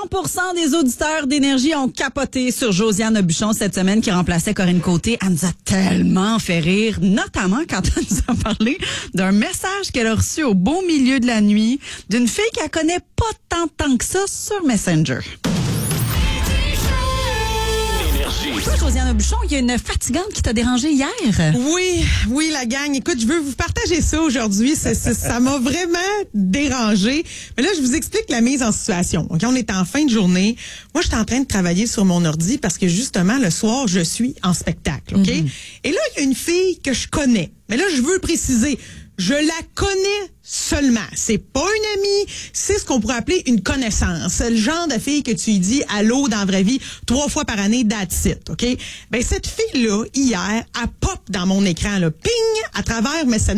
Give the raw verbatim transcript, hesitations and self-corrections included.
pour cent des auditeurs d'Énergie ont capoté sur Josiane Aubuchon cette semaine qui remplaçait Corinne Côté. Elle nous a tellement fait rire, notamment quand elle nous a parlé d'un message qu'elle a reçu au beau milieu de la nuit d'une fille qu'elle connaît pas tant, tant que ça sur Messenger. Toi, Josiane Aubuchon, il y a une fatigante qui t'a dérangé hier. Oui, oui, la gang. Écoute, je veux vous partager ça aujourd'hui. Ça, ça, ça m'a vraiment dérangé. Mais là, je vous explique la mise en situation. Okay, on est en fin de journée. Moi, je suis en train de travailler sur mon ordi parce que justement, le soir, je suis en spectacle. OK? Mm-hmm. Et là, il y a une fille que je connais. Mais là, je veux préciser. Je la connais seulement. C'est pas une amie, c'est ce qu'on pourrait appeler une connaissance. C'est le genre de fille que tu lui dis allô dans la vraie vie trois fois par année, that's it, OK? Ben, cette fille-là, hier, elle pop dans mon écran, là, ping, à travers Messenger.